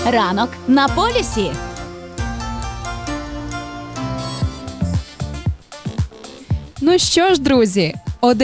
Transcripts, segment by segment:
Ранок на полюсі. Ну що ж, друзі,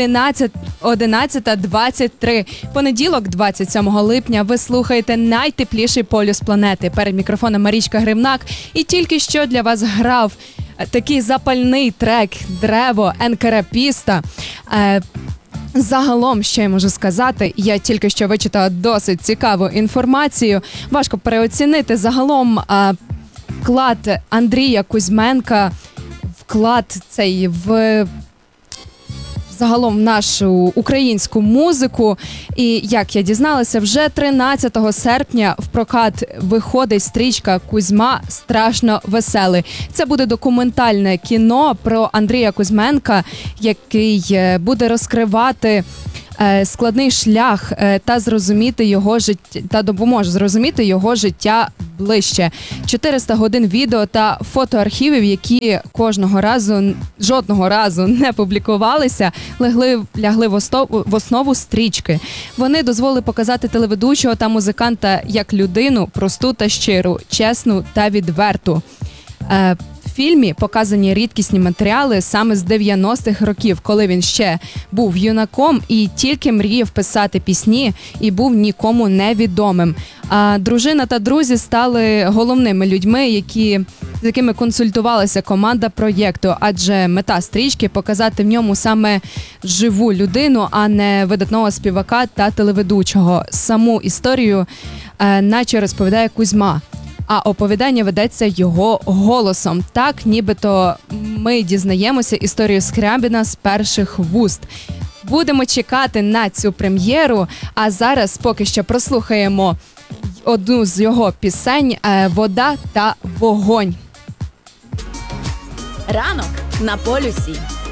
11:23. Понеділок, 27 липня, ви слухаєте найтепліший полюс планети. Перед мікрофоном Марічка Гримнак. І тільки що для вас грав такий запальний трек «Древо» Енкерапіста. Загалом, що я можу сказати, я тільки що вичитала досить цікаву інформацію. Важко переоцінити загалом вклад Андрія Кузьменка, вклад цей в загалом в нашу українську музику. І як я дізналася, вже 13 серпня в прокат виходить стрічка «Кузьма страшно веселий». Це буде документальне кіно про Андрія Кузьменка, який буде розкривати складний шлях та зрозуміти його життя, та допоможе зрозуміти його життя ближче. 400 годин відео та фотоархівів, які жодного разу не публікувалися, лягли в основу стрічки. Вони дозволили показати телеведучого та музиканта як людину просту та щиру, чесну та відверту. В фільмі показані рідкісні матеріали саме з 90-х років, коли він ще був юнаком і тільки мріяв писати пісні і був нікому невідомим. А дружина та друзі стали головними людьми, з якими консультувалася команда проєкту, адже мета стрічки – показати в ньому саме живу людину, а не видатного співака та телеведучого. Саму історію наче розповідає Кузьма, а оповідання ведеться його голосом. Так, нібито ми дізнаємося історію Скрябіна з перших вуст. Будемо чекати на цю прем'єру, а зараз поки що прослухаємо одну з його пісень «Вода та вогонь». Ранок на полюсі.